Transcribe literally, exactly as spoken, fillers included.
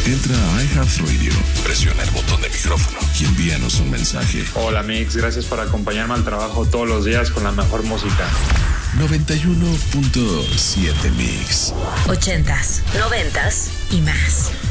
Entra a iHeartRadio, presiona el botón de micrófono y envíanos un mensaje. Hola Mix, gracias por acompañarme al trabajo todos los días con la mejor música. noventa y uno punto siete Mix. Ochentas, noventas y más.